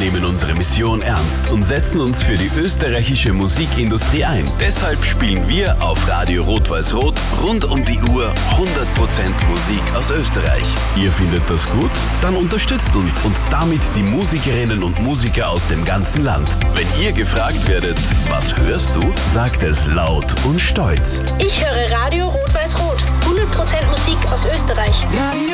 nehmen unsere Mission ernst und setzen uns für die österreichische Musikindustrie ein. Deshalb spielen wir auf Radio Rot-Weiß-Rot rund um die Uhr 100% Musik aus Österreich. Ihr findet das gut? Dann unterstützt uns und damit die Musikerinnen und Musiker aus dem ganzen Land. Wenn ihr gefragt werdet, was hörst du? Sagt es laut und stolz. Ich höre Radio Rot-Weiß-Rot. 100% Musik aus Österreich. Radio